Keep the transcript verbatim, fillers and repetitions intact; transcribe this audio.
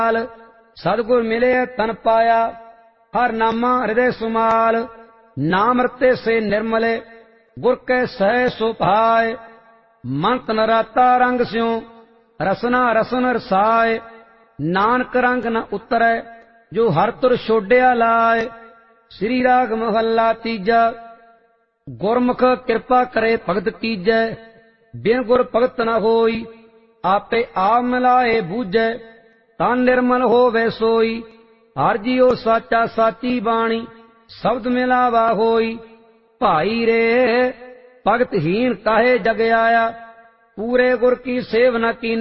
सतगुर मिले तन पाया, हर नामा हृदय सुमाल। नाम रते से निर्मले, गुर कै सह सो भाय। मंत नराता रंग स्यों, रसना रसन रसाय। नानक रंग न उतरै, जो हर तुर छोड़िया लाए। श्री राग महला तीजा। गुरमुख कृपा करे भगत कीजै, बिन गुर भगत न होई। आपे आप मिलाए बूझै, तन निर्मल होवे सोई। हर जियो साचा साची बाणी, शब्द मिलावा होई। भाई रे भगतहीन काहे जग आया, पूरे गुर की सेव न कीनी।